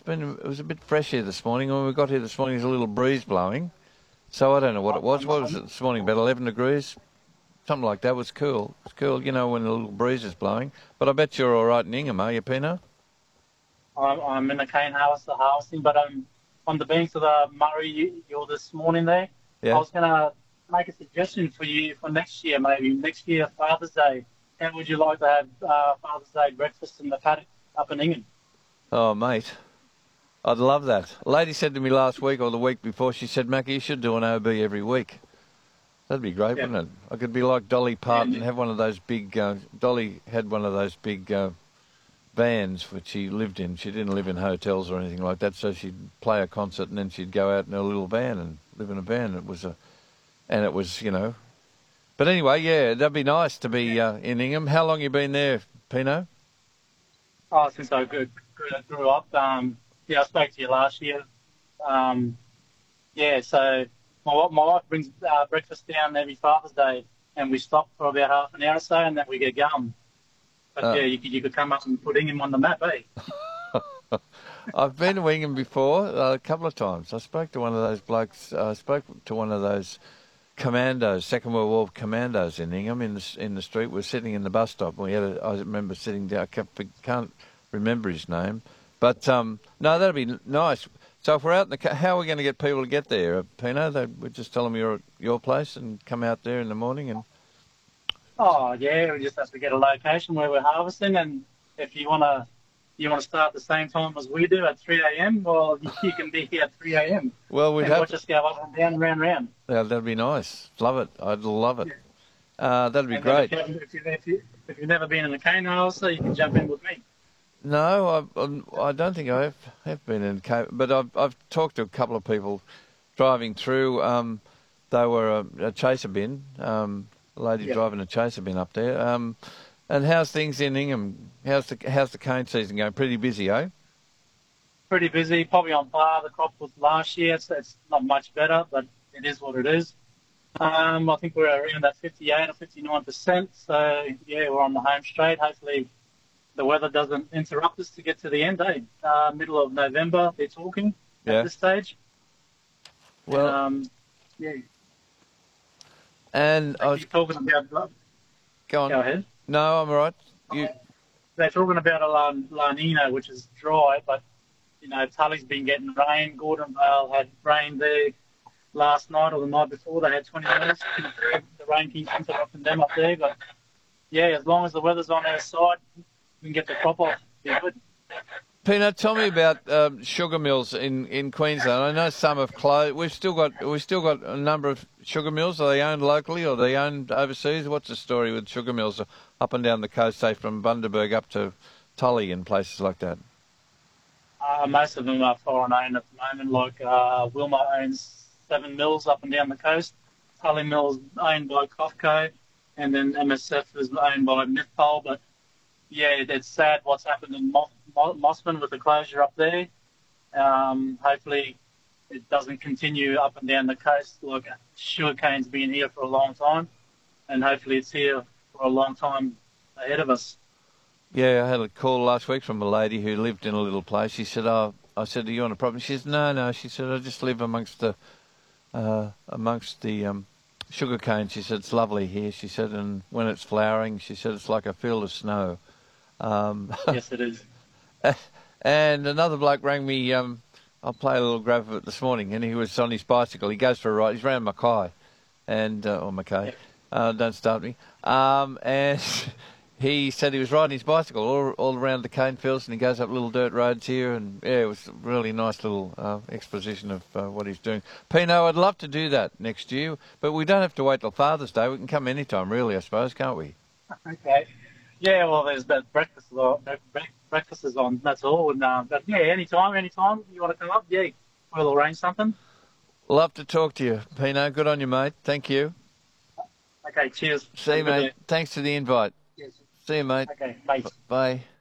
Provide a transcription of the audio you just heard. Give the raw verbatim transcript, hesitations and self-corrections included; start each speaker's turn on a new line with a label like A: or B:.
A: been it was a bit fresh here this morning. When we got here this morning, there's a little breeze blowing. So I don't know what it was. What was it this morning? About eleven degrees? Something like that. It was cool. It's cool, you know, when a little breeze is blowing. But I bet you're all right in Ingham, are you, Pino?
B: I'm, I'm in the cane house, the harvesting, but I'm on the banks of the Murray you're this morning there.
A: Yeah.
B: I was going to make a suggestion for you for next year, maybe. Next year, Father's Day. How would you like to have uh, Father's Day breakfast in the paddock up in Ingham?
A: Oh, mate. I'd love that. A lady said to me last week or the week before, she said, Mackie, you should do an O B every week. That'd be great, yeah. Wouldn't it? I could be like Dolly Parton, yeah. have one of those big... Uh, Dolly had one of those big uh, vans which she lived in. She didn't live in hotels or anything like that, so she'd play a concert and then she'd go out in a little van and live in a van. It was a... And it was, you know... But anyway, yeah, that'd be nice to be uh, in Ingham. How long you been there, Pino?
B: Oh, since I grew, grew, grew up. Um, yeah, I spoke to you last year. Um, yeah, so my, my wife brings uh, breakfast down every Father's Day, and we stop for about half an hour or so, and then we get going. But oh. yeah, you could, you could come up and put Ingham on the map, eh?
A: I've been to Ingham before uh, a couple of times. I spoke to one of those blokes. Uh, I spoke to one of those commandos, Second World War commandos in Ingham in the in the street. We were sitting in the bus stop. And we had a, I remember sitting down. I can't, can't remember his name, but um, no, that'd be nice. So if we're out in the car, how are we going to get people to get there, Pino? They, we just tell them you're at your place and come out there in the morning and.
B: Oh yeah, we just have to get a location where we're harvesting, and if you want to. You want to start at the same time as we do at three a.m. Well, you can be here at three a.m.
A: Well, we'd
B: and
A: have
B: watch us go up and down, round, round.
A: Yeah, that'd be nice. Love it. I'd love it. Yeah. Uh, that'd be
B: and
A: great.
B: If, you, if, you, if, you, if you've never been in the cane house, so you can jump in with me.
A: No, I, I don't think I have, have been in cane, but I've I've talked to a couple of people driving through. Um, they were a, a chaser bin, um, a lady yeah. driving a chaser bin up there. Um, And how's things in Ingham? How's the how's the cane season going? Pretty busy, eh?
B: Pretty busy. Probably on par. The crop was last year. It's, it's not much better, but it is what it is. Um, I think we're around that fifty-eight or fifty-nine percent. So yeah, we're on the home straight. Hopefully, the weather doesn't interrupt us to get to the end. Eh? Uh, middle of November, they're talking at
A: yeah.
B: this stage.
A: Well,
B: um, yeah.
A: And
B: they
A: I was
B: talking about.
A: Go on.
B: Go ahead.
A: No, I'm all right. You...
B: They're talking about a La, La Nina, which is dry, but, you know, Tully's been getting rain. Gordonvale had rain there last night or the night before. They had twenty minutes. The rain keeps interrupting them up there. But, yeah, as long as the weather's on our side, we can get the crop off. Be good.
A: Pino, tell me about um, sugar mills in, in Queensland. I know some have closed. We've still got we've still got a number of sugar mills. Are they owned locally or are they owned overseas? What's the story with sugar mills up and down the coast, say from Bundaberg up to Tully and places like that?
B: Uh, most of them are foreign owned at the moment. Like uh, Wilmot owns seven mills up and down the coast. Tully Mill's owned by Cofco, and then M S F is owned by Mythpole. But yeah, it's sad what's happened in Mo- Mo- Mossman with the closure up there. Um, hopefully it doesn't continue up and down the coast. Like sugarcane's been here for a long time, and hopefully it's here for a long time ahead of us.
A: Yeah, I had a call last week from a lady who lived in a little place. She said, "Oh," I said, "Are you on a problem?" She said, "No, no." She said, "I just live amongst the uh, amongst the um, sugarcane." She said, "It's lovely here." She said, "And when it's flowering," she said, "it's like a field of snow." Um,
B: yes, it is.
A: And another bloke rang me. Um, I'll play a little grab of it this morning, and he was on his bicycle. He goes for a ride. He's round Mackay, and uh, or Mackay. Yep. Uh, don't start me. Um, and he said he was riding his bicycle all, all around the cane fields, and he goes up little dirt roads here, and yeah, it was a really nice little uh, exposition of uh, what he's doing. Pino, I'd love to do that next year, but we don't have to wait till Father's Day. We can come anytime, really, I suppose, can't we?
B: Okay. Yeah, well, there's that breakfast on, breakfast is on. That's all. And, uh, but yeah, anytime, anytime you want to come up, yeah, we'll arrange something.
A: Love to talk to you, Pino. Good on you, mate. Thank you.
B: Okay, cheers.
A: See you, mate. Thanks for the invite.
B: Yes.
A: See you, mate.
B: Okay, bye.
A: Bye.